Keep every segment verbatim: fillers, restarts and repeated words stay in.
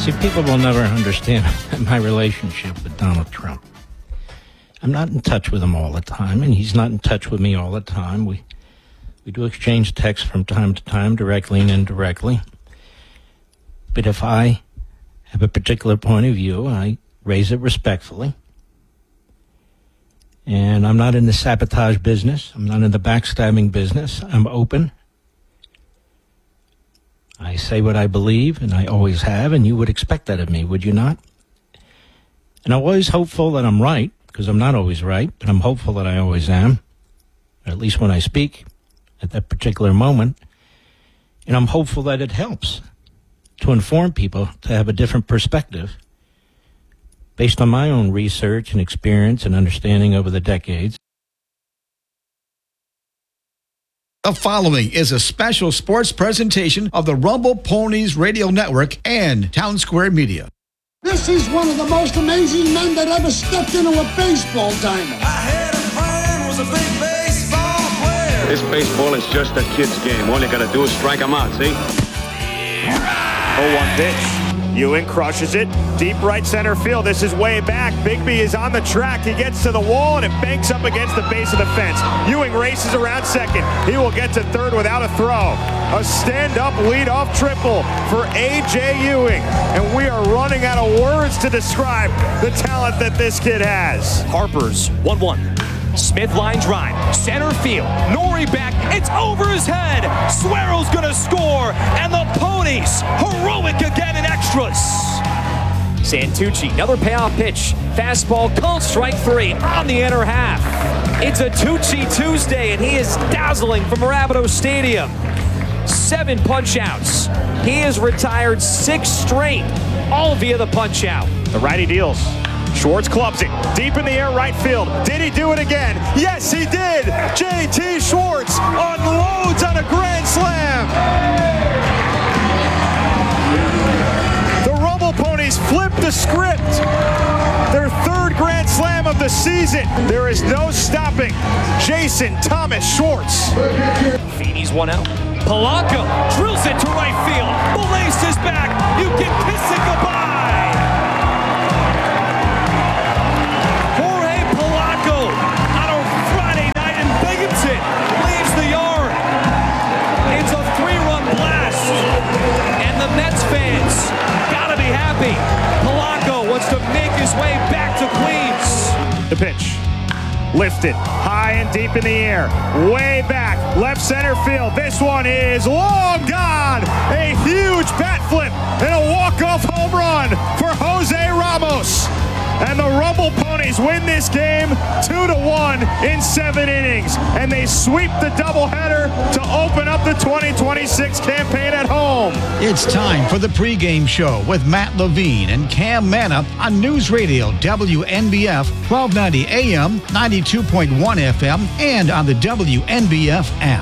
See, people will never understand my relationship with Donald Trump. I'm not in touch with him all the time, and he's not in touch with me all the time. We we do exchange texts from time to time, directly and indirectly. But if I have a particular point of view, I raise it respectfully. And I'm not in the sabotage business. I'm not in the backstabbing business. I'm open. I say what I believe, and I always have, and you would expect that of me, would you not? And I'm always hopeful that I'm right, because I'm not always right, but I'm hopeful that I always am, or at least when I speak at that particular moment. And I'm hopeful that it helps to inform people to have a different perspective based on my own research and experience and understanding over the decades. The following is a special sports presentation of the Rumble Ponies Radio Network and Town Square Media. This is one of the most amazing men that ever stepped into a baseball diamond. I had a friend was a big baseball player. This baseball is just a kid's game. All you gotta do is strike him out, see? oh one pitch. Ewing crushes it. Deep right center field. This is way back. Bigby is on the track. He gets to the wall and it banks up against the base of the fence. Ewing races around second. He will get to third without a throw. A stand-up lead-off triple for A J Ewing. And we are running out of words to describe the talent that this kid has. Harper's one one. Smith line drive, center field, Nori back, it's over his head, Suero's gonna score, and the Ponies, heroic again in extras. Santucci, another payoff pitch, fastball, called strike three on the inner half. It's a Tucci Tuesday, and he is dazzling from Rapido Stadium. Seven punch-outs. He has retired six straight, all via the punch-out. The righty deals. Schwartz clubs it deep in the air right field. Did he do it again? Yes, he did. J T Schwartz unloads on a grand slam. The Rumble Ponies flip the script. Their third grand slam of the season. There is no stopping Jason Thomas Schwartz. Feeney's one out. Polanco drills it to right field. Belace is back. You can kiss it goodbye. Leaves the yard. It's a three-run blast. And the Mets fans gotta be happy. Polanco wants to make his way back to Queens. The pitch. Lifted high and deep in the air. Way back. Left center field. This one is long gone. A huge bat flip and a walk-off home run for Jose Ramos. And the Rumble Ponies win this game two to one in seven innings. And they sweep the doubleheader to open up the twenty twenty-six campaign at home. It's time for the pregame show with Matt Levine and Cam Manna on News Radio W N B F twelve ninety A M, ninety-two point one F M, and on the W N B F app.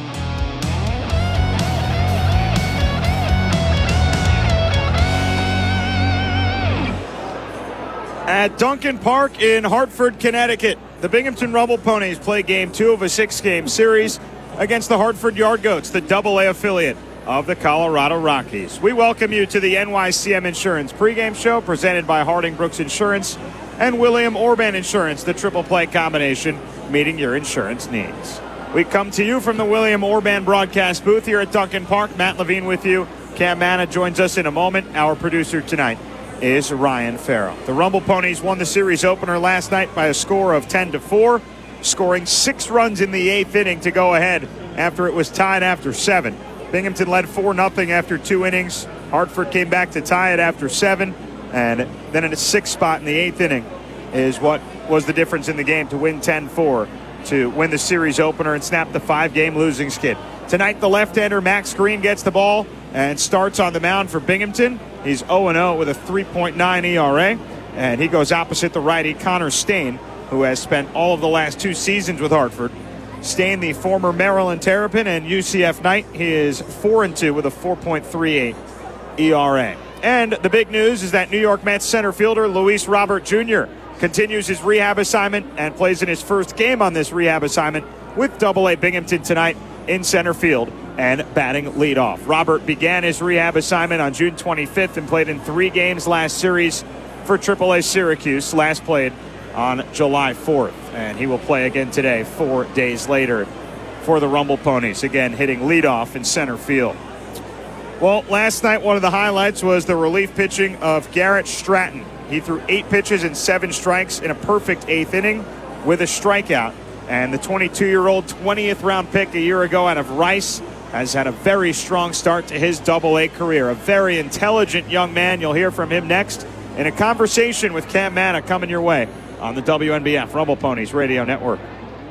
At Duncan Park in Hartford, Connecticut, the Binghamton Rumble Ponies play game two of a six-game series against the Hartford Yard Goats, the double A affiliate of the Colorado Rockies. We welcome you to the N Y C M Insurance pregame show presented by Harding Brooks Insurance and William Orban Insurance, the triple play combination meeting your insurance needs. We come to you from the William Orban broadcast booth here at Duncan Park. Matt Levine with you. Cam Manna joins us in a moment. Our producer tonight is Ryan Farrell. The Rumble Ponies won the series opener last night by a score of ten to four, scoring six runs in the eighth inning to go ahead after it was tied after seven. Binghamton led four nothing after two innings. Hartford came back to tie it after seven, and then in a sixth spot in the eighth inning is what was the difference in the game to win ten four, to win the series opener and snap the five-game losing skid. Tonight, the left-hander Max Green gets the ball and starts on the mound for Binghamton. He's oh and oh with a three point nine E R A, and he goes opposite the righty Connor Stain, who has spent all of the last two seasons with Hartford. Stain, the former Maryland Terrapin and U C F Knight, he is four and two with a four point three eight E R A. And the big news is that New York Mets center fielder Luis Robert Junior continues his rehab assignment and plays in his first game on this rehab assignment with double A Binghamton tonight in center field and batting leadoff. Robert began his rehab assignment on June twenty-fifth and played in three games last series for triple A Syracuse, last played on July fourth. And he will play again today, four days later, for the Rumble Ponies, again hitting leadoff in center field. Well, last night one of the highlights was the relief pitching of Garrett Stratton. He threw eight pitches and seven strikes in a perfect eighth inning with a strikeout. And the twenty-two-year-old twentieth round pick a year ago out of Rice has had a very strong start to his double A career. A very intelligent young man. You'll hear from him next in a conversation with Cam Manna coming your way on the W N B F Rumble Ponies Radio Network.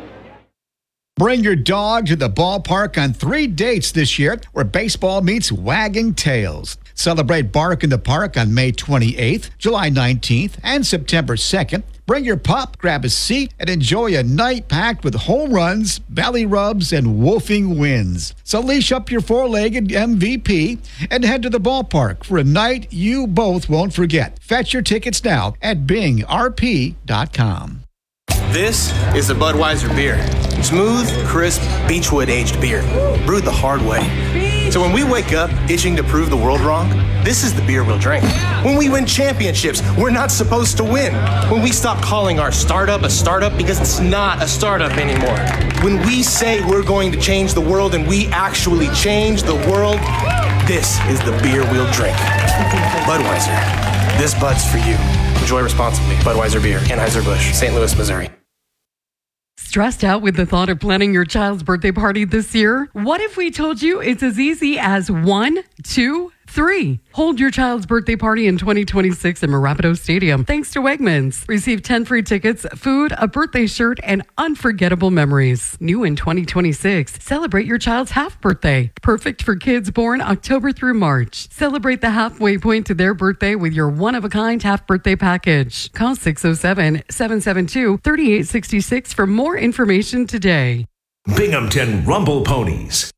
Bring your dog to the ballpark on three dates this year where baseball meets wagging tails. Celebrate Bark in the Park on May twenty-eighth, July nineteenth, and September second. Bring your pup, grab a seat, and enjoy a night packed with home runs, belly rubs, and woofing wins. So leash up your four-legged M V P and head to the ballpark for a night you both won't forget. Fetch your tickets now at bing r p dot com. This is a Budweiser beer. Smooth, crisp, Beechwood-aged beer, brewed the hard way. So when we wake up itching to prove the world wrong, this is the beer we'll drink. When we win championships, we're not supposed to win. When we stop calling our startup a startup because it's not a startup anymore. When we say we're going to change the world and we actually change the world, this is the beer we'll drink. Budweiser. This Bud's for you. Enjoy responsibly. Budweiser Beer, Anheuser-Busch, Saint Louis, Missouri. Stressed out with the thought of planning your child's birthday party this year? What if we told you it's as easy as one, two, three? Hold your child's birthday party in twenty twenty-six in Marapido Stadium thanks to Wegmans. Receive ten free tickets, food, a birthday shirt, and unforgettable memories. New in twenty twenty-six, celebrate your child's half birthday. Perfect for kids born October through March. Celebrate the halfway point to their birthday with your one-of-a-kind half birthday package. Call six oh seven, seven seven two, three eight six six for more information today. Binghamton Rumble Ponies.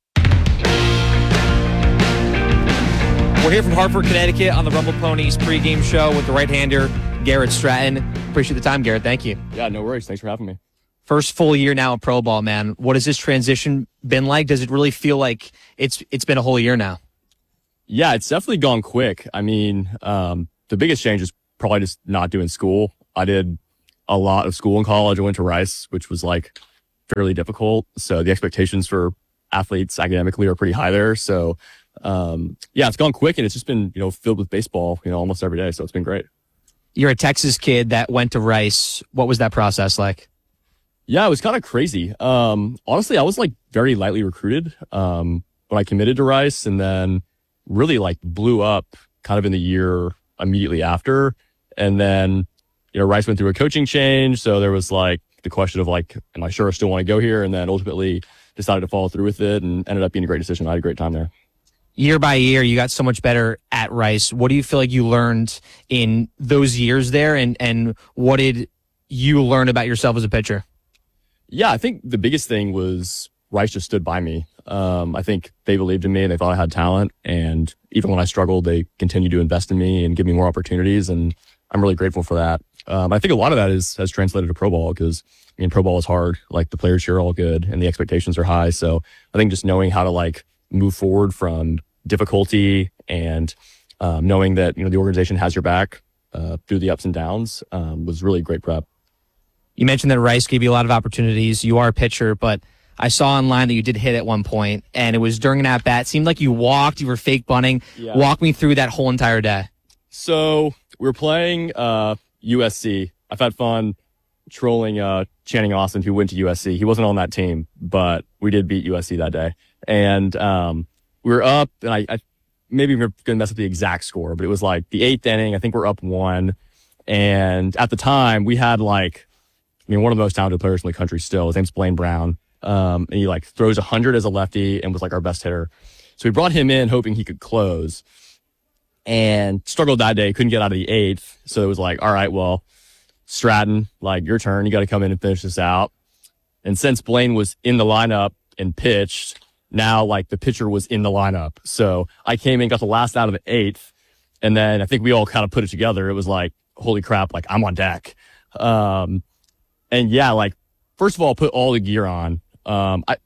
We're here from Hartford, Connecticut on the Rumble Ponies pregame show with the right-hander, Garrett Stratton. Appreciate the time, Garrett. Thank you. Yeah, no worries. Thanks for having me. First full year now in pro ball, man. What has this transition been like? Does it really feel like it's it's been a whole year now? Yeah, it's definitely gone quick. I mean, um, the biggest change is probably just not doing school. I did a lot of school in college. I went to Rice, which was like fairly difficult. So the expectations for athletes academically are pretty high there. So um, yeah, it's gone quick and it's just been, you know, filled with baseball, you know, almost every day. So it's been great. You're a Texas kid that went to Rice. What was that process like? Yeah, it was kind of crazy. Um, honestly, I was like very lightly recruited um, when I committed to Rice and then really like blew up kind of in the year immediately after. And then, you know, Rice went through a coaching change. So there was like the question of like, am I sure I still want to go here? And then ultimately decided to follow through with it and ended up being a great decision. I had a great time there. Year by year, you got so much better at Rice. What do you feel like you learned in those years there? And, and what did you learn about yourself as a pitcher? Yeah, I think the biggest thing was Rice just stood by me. Um, I think they believed in me and they thought I had talent. And even when I struggled, they continued to invest in me and give me more opportunities. And I'm really grateful for that. Um, I think a lot of that is has translated to pro ball because, I mean, pro ball is hard. Like the players here are all good and the expectations are high. So I think just knowing how to like move forward from difficulty and um, knowing that, you know, the organization has your back uh, through the ups and downs um, was really great prep. You mentioned that Rice gave you a lot of opportunities. You are a pitcher, but I saw online that you did hit at one point, and it was during an at-bat. It seemed like you walked, you were fake bunting. Yeah. Walk me through that whole entire day. So we were playing uh, U S C. I've had fun trolling uh, Channing Austin, who went to U S C. He wasn't on that team, but we did beat U S C that day. And um, we were up, and I, I maybe we're going to mess up the exact score, but it was like the eighth inning. I think we're up one. And at the time, we had like, I mean, one of the most talented players in the country still. His name's Blaine Brown. Um, and he like throws one hundred as a lefty and was like our best hitter. So we brought him in hoping he could close and struggled that day. Couldn't get out of the eighth. So it was like, all right, well, Stratton, like your turn. You got to come in and finish this out. And since Blaine was in the lineup and pitched, now like the pitcher was in the lineup. So I came in, got the last out of the eighth. And then I think we all kind of put it together. It was like, holy crap, like I'm on deck. Um, and yeah, like, first of all, put all the gear on. Um, I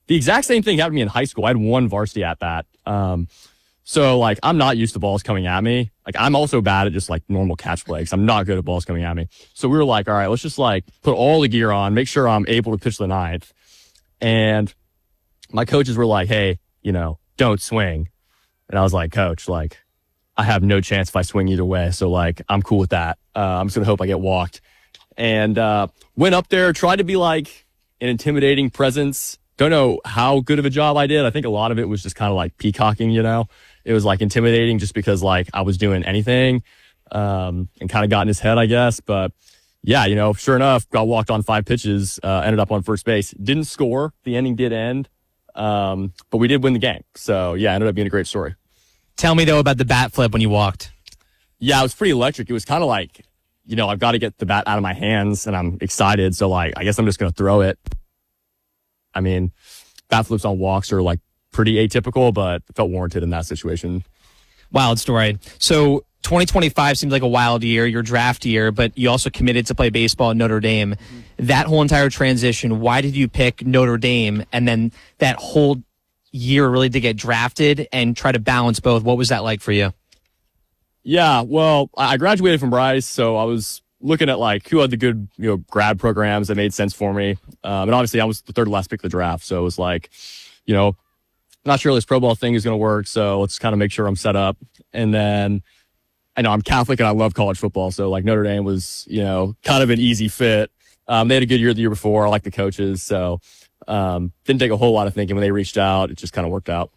the exact same thing happened to me in high school. I had one varsity at bat. Um, so like, I'm not used to balls coming at me. Like, I'm also bad at just like normal catch plays. I'm not good at balls coming at me. So we were like, all right, let's just like put all the gear on, make sure I'm able to pitch the ninth. And my coaches were like, hey, you know, don't swing. And I was like, coach, like, I have no chance if I swing either way. So like, I'm cool with that. Uh, I'm just going to hope I get walked. And uh, went up there, tried to be like an intimidating presence. Don't know how good of a job I did. I think a lot of it was just kind of like peacocking, you know. It was like intimidating just because like I was doing anything um, and kind of got in his head, I guess. But yeah, you know, sure enough, got walked on five pitches, uh, ended up on first base. Didn't score. The inning did end, um, but we did win the game. So yeah, ended up being a great story. Tell me, though, about the bat flip when you walked. Yeah, it was pretty electric. It was kind of like, you know, I've got to get the bat out of my hands, and I'm excited. So, like, I guess I'm just going to throw it. I mean, bat flips on walks are, like, pretty atypical, but it felt warranted in that situation. Wild story. So, twenty twenty-five seems like a wild year, your draft year, but you also committed to play baseball at Notre Dame. Mm-hmm. That whole entire transition, why did you pick Notre Dame? And then that whole year really to get drafted and try to balance both. What was that like for you? Yeah, well, I graduated from Bryce, so I was looking at like who had the good, you know, grad programs that made sense for me. Um, and obviously I was the third to last pick of the draft. So it was like, you know, not sure this pro ball thing is going to work. So let's kind of make sure I'm set up. And then I know I'm Catholic and I love college football. So like Notre Dame was, you know, kind of an easy fit. Um, they had a good year the year before. I like the coaches. So Um, didn't take a whole lot of thinking when they reached out. It just kind of worked out.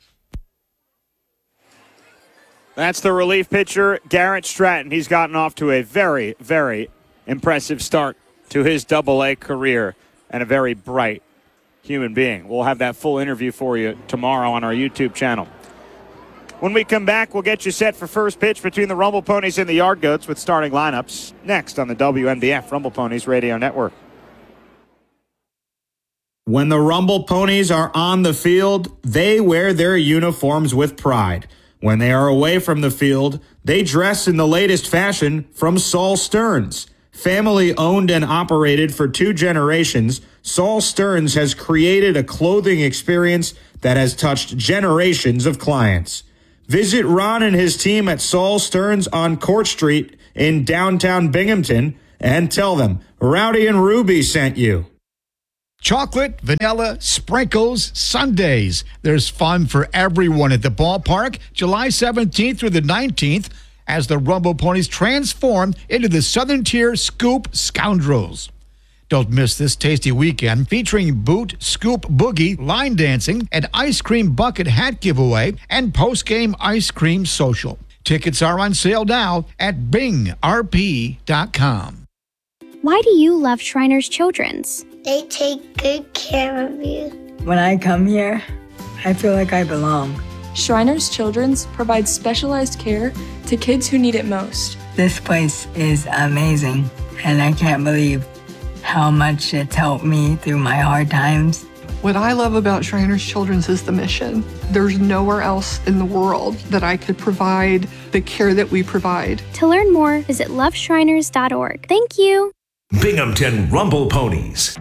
That's the relief pitcher, Garrett Stratton. He's gotten off to a very, very impressive start to his double-A career and a very bright human being. We'll have that full interview for you tomorrow on our YouTube channel. When we come back, we'll get you set for first pitch between the Rumble Ponies and the Yard Goats with starting lineups next on the W N B F Rumble Ponies Radio Network. When the Rumble Ponies are on the field, they wear their uniforms with pride. When they are away from the field, they dress in the latest fashion from Saul Stearns. Family owned and operated for two generations, Saul Stearns has created a clothing experience that has touched generations of clients. Visit Ron and his team at Saul Stearns on Court Street in downtown Binghamton and tell them Rowdy and Ruby sent you. Chocolate, vanilla, sprinkles, sundaes. There's fun for everyone at the ballpark July seventeenth through the nineteenth as the Rumble Ponies transform into the Southern Tier Scoop Scoundrels. Don't miss this tasty weekend featuring boot, scoop, boogie, line dancing, and ice cream bucket hat giveaway and post-game ice cream social. Tickets are on sale now at bing r p dot com. Why do you love Shriners Children's? They take good care of you. When I come here, I feel like I belong. Shriners Children's provides specialized care to kids who need it most. This place is amazing, and I can't believe how much it's helped me through my hard times. What I love about Shriners Children's is the mission. There's nowhere else in the world that I could provide the care that we provide. To learn more, visit love shriners dot org. Thank you. Binghamton Rumble Ponies.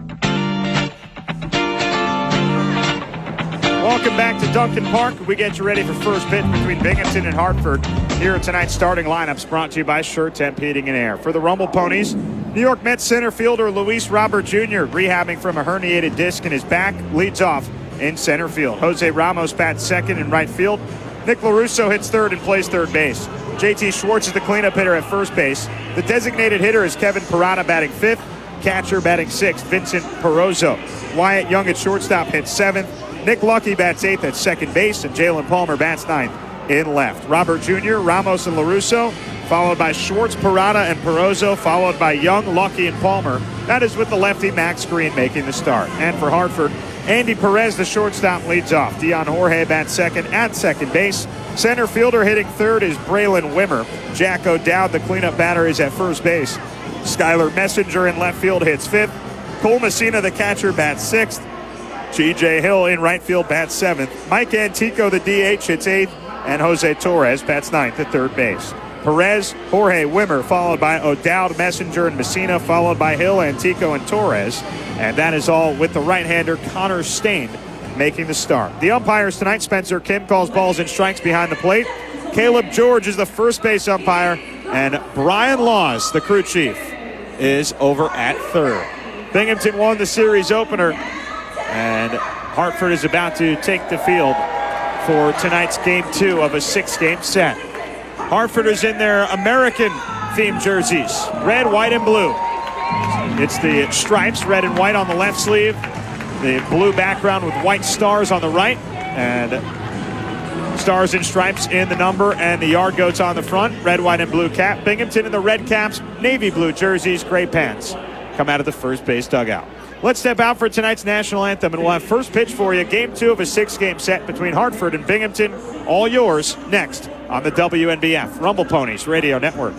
Welcome back to Duncan Park. We get you ready for first pitch between Binghamton and Hartford. Here are tonight's starting lineups brought to you by Sure Temp Heating and Air. For the Rumble Ponies, New York Mets center fielder Luis Robert Junior, rehabbing from a herniated disc in his back, leads off in center field. Jose Ramos bats second in right field. Nick LaRusso hits third and plays third base. J T Schwartz is the cleanup hitter at first base. The designated hitter is Kevin Parada batting fifth. Catcher batting sixth, Vincent Perozzo. Wyatt Young at shortstop hits seventh. Nick Lucky bats eighth at second base, and Jalen Palmer bats ninth in left. Robert Junior, Ramos, and LaRusso, followed by Schwartz, Parada, and Perozzo, followed by Young, Lucky, and Palmer. That is with the lefty Max Green making the start. And for Hartford, Andy Perez, the shortstop, leads off. Dion Jorge bats second at second base. Center fielder hitting third is Braylon Wimmer. Jack O'Dowd, the cleanup batter, is at first base. Skylar Messenger in left field hits fifth. Cole Messina, the catcher, bats sixth. G J Hill in right field bats seventh. Mike Antico, the D H, hits eighth. And Jose Torres bats ninth at third base. Perez, Jorge, Wimmer, followed by O'Dowd, Messenger, and Messina, followed by Hill, Antico, and Torres. And that is all with the right-hander Connor Stain making the start. The umpires tonight, Spencer Kim calls balls and strikes behind the plate. Caleb George is the first base umpire, and Brian Laws, the crew chief, is over at third. Binghamton won the series opener, and Hartford is about to take the field for tonight's game two of a six-game set. Hartford is in their American-themed jerseys, red, white, and blue. It's the stripes, red and white on the left sleeve, the blue background with white stars on the right, and stars and stripes in the number, and the yard goats on the front, red, white, and blue cap. Binghamton in the red caps, navy blue jerseys, gray pants come out of the first base dugout. Let's step out for tonight's national anthem, and we'll have first pitch for you, game two of a six-game set between Hartford and Binghamton. All yours next on the W N B F Rumble Ponies Radio Network.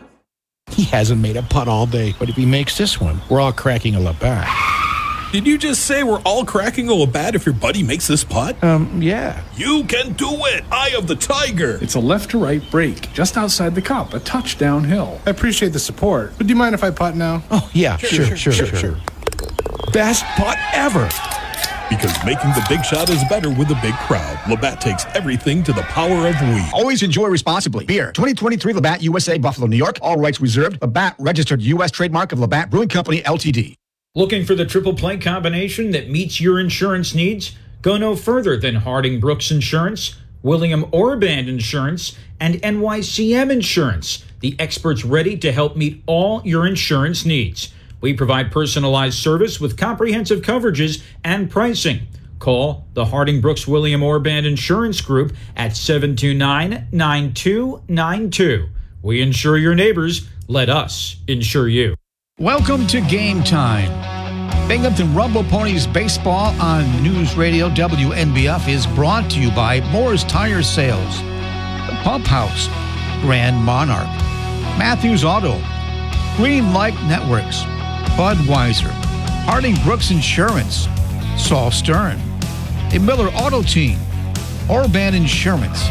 He hasn't made a putt all day, but if he makes this one, we're all cracking a Labatt. Did you just say we're all cracking a Labatt if your buddy makes this putt? Um, yeah. You can do it! Eye of the Tiger! It's a left-to-right break, just outside the cup, a touch downhill. I appreciate the support, but do you mind if I putt now? Oh, yeah, sure, sure, sure, sure. sure. sure. Best putt ever! Because making the big shot is better with a big crowd. Labatt takes everything to the power of we. Always enjoy responsibly. Beer. twenty twenty-three Labatt U S A, Buffalo, New York. All rights reserved. Labatt registered U S trademark of Labatt Brewing Company, L T D. Looking for the triple play combination that meets your insurance needs? Go no further than Harding Brooks Insurance, William Orband Insurance, and N Y C M Insurance. The experts ready to help meet all your insurance needs. We provide personalized service with comprehensive coverages and pricing. Call the Harding Brooks William Orband Insurance Group at seven two nine, nine two nine two. We insure your neighbors. Let us insure you. Welcome to Game Time. Binghamton Rumble Ponies Baseball on News Radio W N B F is brought to you by Moore's Tire Sales, The Pump House, Grand Monarch, Matthews Auto, Green Light Networks, Budweiser, Harding Brooks Insurance, Saul Stern, the Miller Auto Team, Orband Insurance,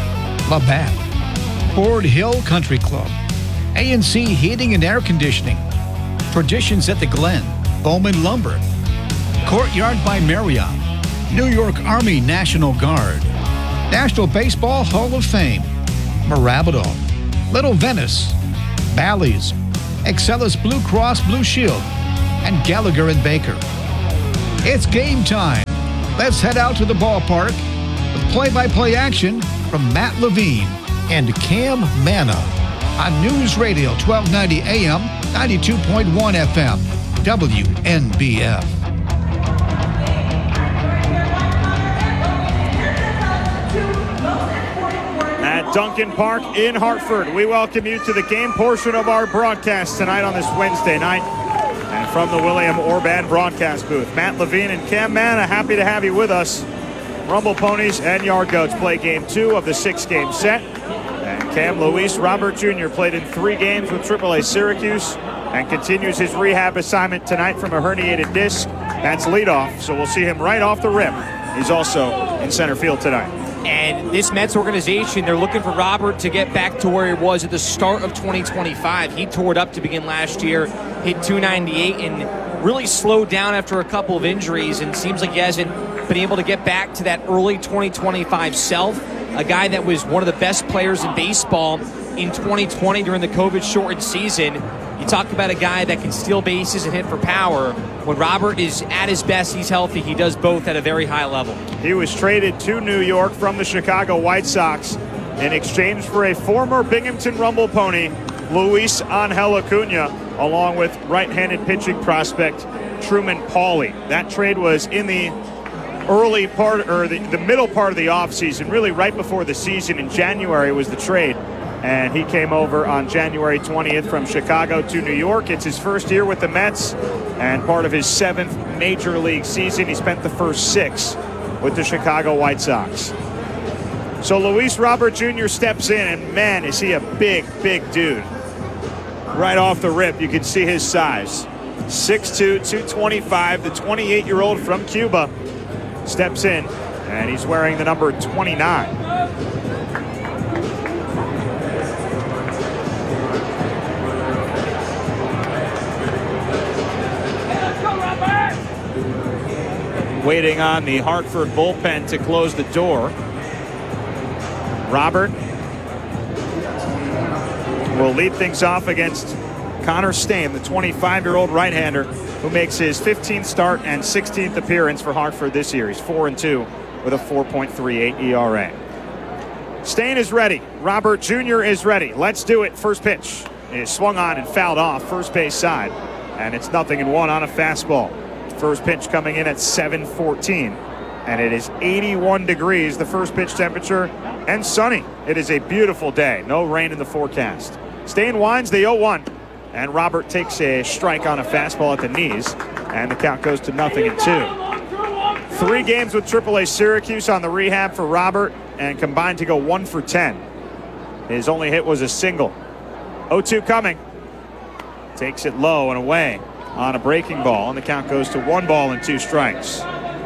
Labatt, Ford Hill Country Club, A and C Heating and Air Conditioning, Traditions at the Glen, Bowman Lumber, Courtyard by Marriott, New York Army National Guard, National Baseball Hall of Fame, Marabito, Little Venice, Bally's, Excellus Blue Cross Blue Shield, and Gallagher and Baker. It's game time. Let's head out to the ballpark with play-by-play action from Matt Levine and Cam Manna on News Radio twelve ninety A M, ninety-two point one F M, W N B F. At Duncan Park in Hartford, we welcome you to the game portion of our broadcast tonight on this Wednesday night. And from the William Orband broadcast booth, Matt Levine and Cam Manna, happy to have you with us. Rumble Ponies and Yard Goats play game two of the six-game set. And Cam Luis Robert Junior played in three games with triple A Syracuse and continues his rehab assignment tonight from a herniated disc. That's leadoff, so we'll see him right off the rip. He's also in center field tonight. And this Mets organization, they're looking for Robert to get back to where he was at the start of twenty twenty-five. He tore it up to begin last year, hit two ninety-eight, and really slowed down after a couple of injuries, and seems like he hasn't been able to get back to that early twenty twenty-five self. A guy that was one of the best players in baseball in twenty twenty during the COVID-shortened season. You talk about a guy that can steal bases and hit for power. When Robert is at his best, he's healthy. He does both at a very high level. He was traded to New York from the Chicago White Sox in exchange for a former Binghamton Rumble Pony, Luis Angel Acuna, along with right-handed pitching prospect Truman Pauly. That trade was in the early part, or the, the middle part of the offseason, really right before the season. In January was the trade. And he came over on January twentieth from Chicago to New York. It's his first year with the Mets and part of his seventh major league season. He spent the first six with the Chicago White Sox. So Luis Robert Junior steps in, and man, is he a big, big dude. Right off the rip, you can see his size. six two, two twenty-five, the twenty-eight-year-old from Cuba steps in, and he's wearing the number twenty-nine. waiting on the Hartford bullpen to close the door. Robert will lead things off against Connor Stain, the twenty-five-year-old right-hander who makes his fifteenth start and sixteenth appearance for Hartford this year. He's four and two with a four point three eight E R A. Stain is ready. Robert Junior is ready. Let's do it. First pitch is swung on and fouled off first base side, and it's nothing and one on a fastball. First pitch coming in at seven fourteen, and it is eighty-one degrees, the first pitch temperature, and sunny. It is a beautiful day. No rain in the forecast. Stain winds the oh one, and Robert takes a strike on a fastball at the knees, and the count goes to nothing and two. Three games with triple A Syracuse on the rehab for Robert, and combined to go one for ten. His only hit was a single. oh two coming. Takes it low and away on a breaking ball, and the count goes to one ball and two strikes.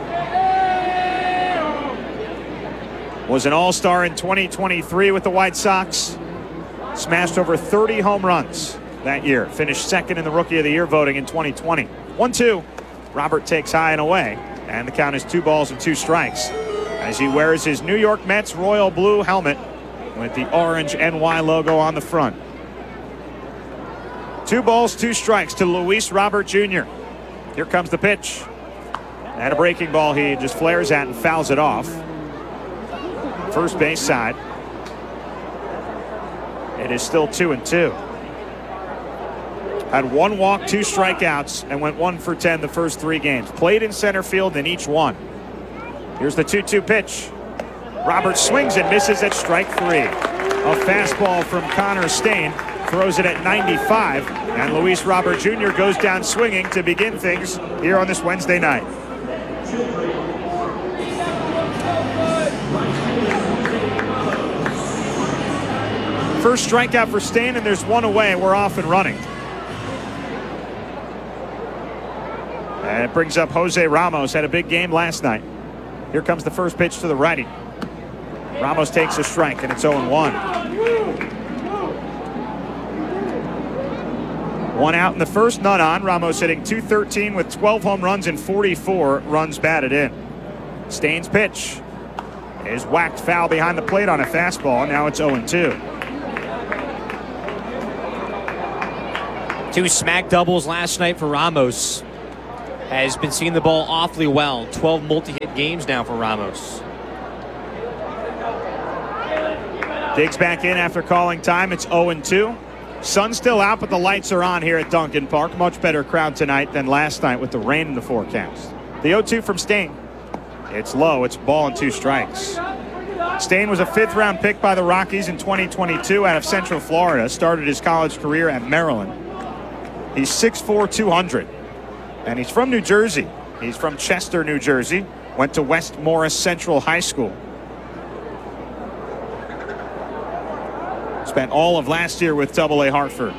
Was an all-star in twenty twenty-three with the White Sox. Smashed over thirty home runs that year. Finished second in the Rookie of the Year voting in twenty twenty. one two. Robert takes high and away, and the count is two balls and two strikes as he wears his New York Mets royal blue helmet with the orange N Y logo on the front. Two balls, two strikes to Luis Robert Junior Here comes the pitch. And a breaking ball he just flares at and fouls it off. First base side. It is still two and two. Had one walk, two strikeouts, and went one for ten the first three games. Played in center field in each one. Here's the two two pitch. Robert swings and misses at strike three. A fastball from Connor Stain. Throws it at ninety-five, and Luis Robert Junior goes down swinging to begin things here on this Wednesday night. First strikeout for Stain, and there's one away. We're off and running. And it brings up Jose Ramos. Had a big game last night. Here comes the first pitch to the righty. Ramos takes a strike, and it's oh one. One out in the first, none on. Ramos hitting two thirteen with twelve home runs and forty-four runs batted in. Stain's pitch is whacked foul behind the plate on a fastball. Now it's oh two. Two smack doubles last night for Ramos. Has been seeing the ball awfully well. twelve multi-hit games now for Ramos. Digs back in after calling time. It's oh two. Sun's still out, but the lights are on here at Duncan Park. Much better crowd tonight than last night with the rain in the forecast. The oh two from Stain. It's low. It's ball and two strikes. Stain was a fifth-round pick by the Rockies in twenty twenty-two out of Central Florida. Started his college career at Maryland. He's six four, two hundred. And he's from New Jersey. He's from Chester, New Jersey. Went to West Morris Central High School. Spent all of last year with double A Hartford.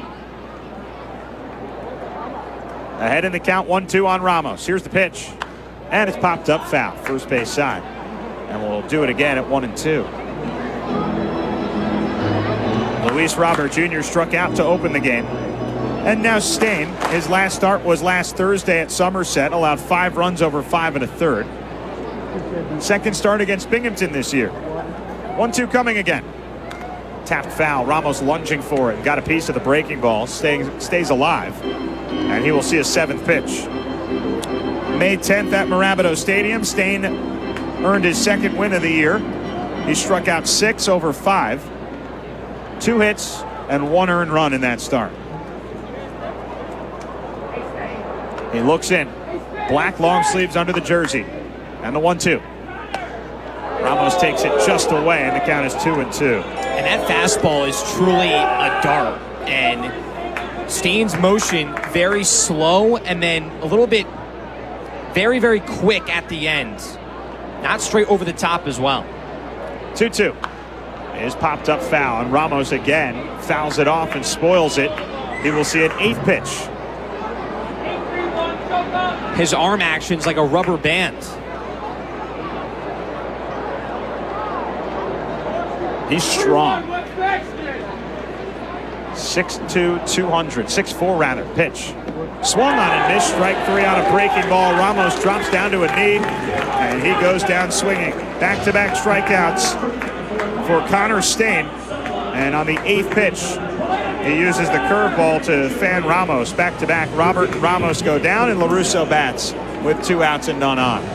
Ahead in the count, one two on Ramos. Here's the pitch. And it's popped up foul, first base side. And we'll do it again at one and two. Luis Robert Junior struck out to open the game. And now Stain, his last start was last Thursday at Somerset, allowed five runs over five and a third. Second start against Binghamton this year. one two coming again. Tapped foul. Ramos lunging for it. Got a piece of the breaking ball. Staying, stays alive. And he will see a seventh pitch. May tenth at Mirabito Stadium. Stain earned his second win of the year. He struck out six over five. Two hits and one earned run in that start. He looks in. Black long sleeves under the jersey. And the one two. Ramos takes it just away, and the count is two and two. And that fastball is truly a dart. And Stain's motion very slow and then a little bit very, very quick at the end. Not straight over the top as well. two two is popped up foul, and Ramos again fouls it off and spoils it. He will see an eighth pitch. His arm action's like a rubber band. He's strong. six two, two hundred. six four rather. Pitch. Swung on and missed. Strike three on a breaking ball. Ramos drops down to a knee, and he goes down swinging. Back-to-back strikeouts for Connor Stain. And on the eighth pitch, he uses the curveball to fan Ramos. Back-to-back, Robert and Ramos go down, and LaRusso bats with two outs and none on.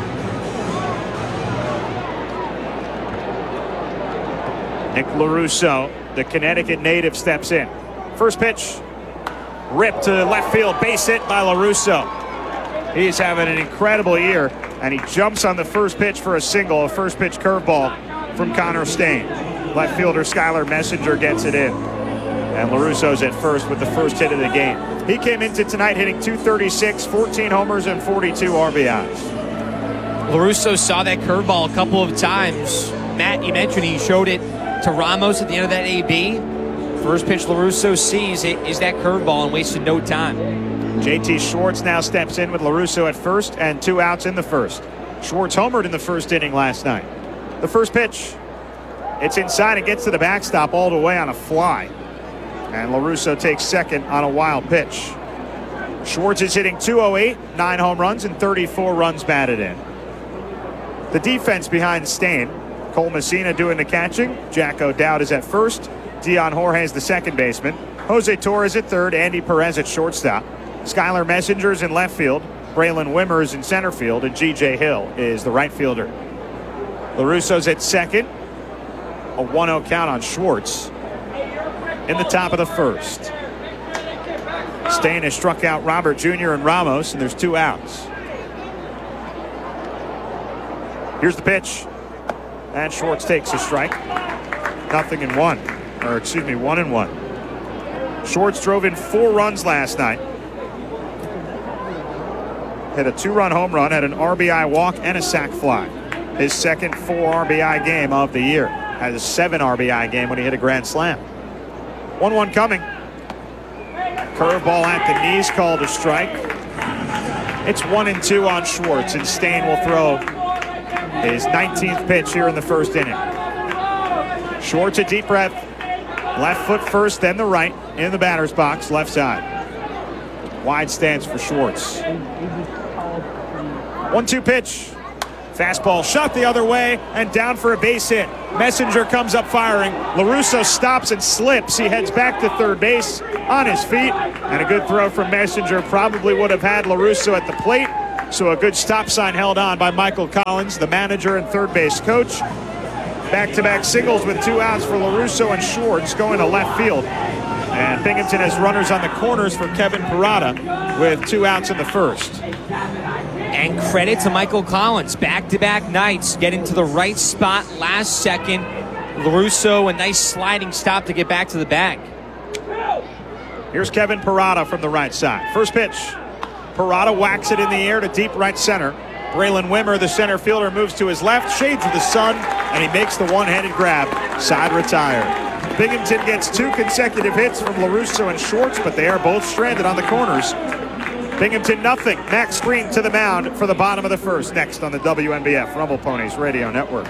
Nick LaRusso, the Connecticut native, steps in. First pitch, ripped to left field, base hit by LaRusso. He's having an incredible year, and he jumps on the first pitch for a single, a first pitch curveball from Connor Stain. Left fielder Skylar Messenger gets it in. And LaRusso's at first with the first hit of the game. He came into tonight hitting two thirty-six, fourteen homers, and forty-two R B Is. LaRusso saw that curveball a couple of times. Matt, you mentioned he showed it to Ramos at the end of that A B. First pitch LaRusso sees it is that curveball and wasted no time. J T Schwartz now steps in with LaRusso at first and two outs in the first. Schwartz homered in the first inning last night. The first pitch, it's inside and gets to the backstop all the way on a fly. And LaRusso takes second on a wild pitch. Schwartz is hitting two oh eight, nine home runs and thirty-four runs batted in. The defense behind Stain, Cole Messina doing the catching, Jack O'Dowd is at first, Dion Jorge is the second baseman, Jose Torres at third, Andy Perez at shortstop, Skylar Messenger is in left field, Braylon Wimmer is in center field, and G J Hill is the right fielder. LaRusso's at second, a one oh count on Schwartz in the top of the first. Stain has struck out Robert Junior and Ramos, and there's two outs. Here's the pitch, and Schwartz takes a strike. Nothing in one, or excuse me, one and one. Schwartz drove in four runs last night. Hit a two-run home run, had an R B I walk and a sac fly. His second four R B I game of the year. Had a seven R B I game when he hit a grand slam. one one coming. Curveball at the knees, called a strike. It's one and two on Schwartz, and Stain will throw his nineteenth pitch here in the first inning. Schwartz a deep breath. Left foot first, then the right in the batter's box, left side. Wide stance for Schwartz. one two pitch. Fastball shot the other way and down for a base hit. Messenger comes up firing. LaRusso stops and slips. He heads back to third base on his feet. And a good throw from Messenger probably would have had LaRusso at the plate. So a good stop sign held on by Michael Collins, the manager and third base coach. Back-to-back singles with two outs for LaRusso and Schwartz going to left field. And Binghamton has runners on the corners for Kevin Parada with two outs in the first. And credit to Michael Collins. Back-to-back nights, getting to the right spot last second. LaRusso, a nice sliding stop to get back to the bag. Here's Kevin Parada from the right side. First pitch. Parada whacks it in the air to deep right center. Braylon Wimmer, the center fielder, moves to his left, shades of the sun, and he makes the one-handed grab. Side retired. Binghamton gets two consecutive hits from LaRusso and Schwartz, but they are both stranded on the corners. Binghamton nothing. Max Green to the mound for the bottom of the first. Next on the W N B F Rumble Ponies Radio Network.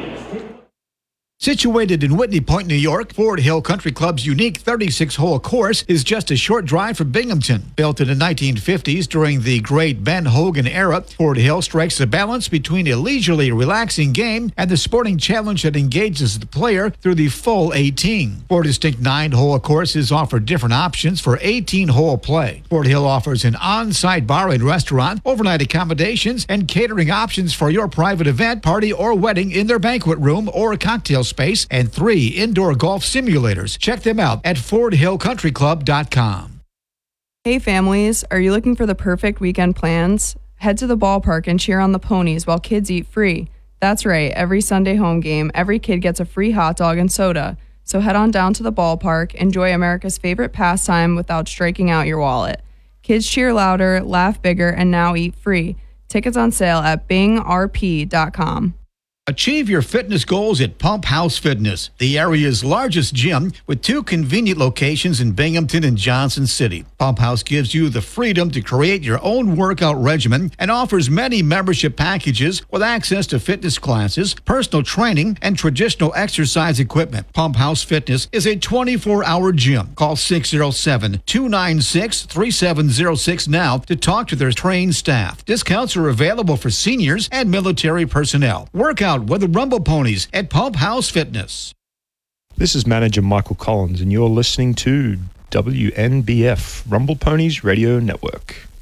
Situated in Whitney Point, New York, Ford Hill Country Club's unique thirty-six hole course is just a short drive from Binghamton. Built in the nineteen fifties during the great Ben Hogan era, Ford Hill strikes a balance between a leisurely, relaxing game and the sporting challenge that engages the player through the full eighteen. Four distinct nine-hole courses offer different options for eighteen-hole play. Ford Hill offers an on-site bar and restaurant, overnight accommodations, and catering options for your private event, party, or wedding in their banquet room or cocktail space, and three indoor golf simulators. Check them out at ford hill country club dot com. Hey families, are you looking for the perfect weekend plans? Head to the ballpark and cheer on the ponies while kids eat free. That's right, every Sunday home game, every kid gets a free hot dog and soda. So head on down to the ballpark, enjoy America's favorite pastime without striking out your wallet. Kids cheer louder, laugh bigger, and now eat free. Tickets on sale at bing r p dot com. Achieve your fitness goals at Pump House Fitness, the area's largest gym with two convenient locations in Binghamton and Johnson City. Pump House gives you the freedom to create your own workout regimen and offers many membership packages with access to fitness classes, personal training, and traditional exercise equipment. Pump House Fitness is a twenty-four hour gym. Call six oh seven, two nine six, three seven oh six now to talk to their trained staff. Discounts are available for seniors and military personnel. Workout with the Rumble Ponies at Pump House Fitness. This is manager Michael Collins, and you're listening to W N B F, Rumble Ponies Radio Network.